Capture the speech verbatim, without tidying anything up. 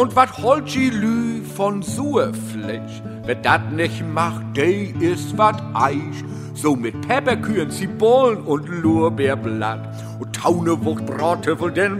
Und wat holt die Lü von Suefleisch? Wer dat nicht macht, der ist wat Eich. So mit Pepperkühen, Zwiebeln und Lorbeerblatt und Taunewucht, Brathöffel, den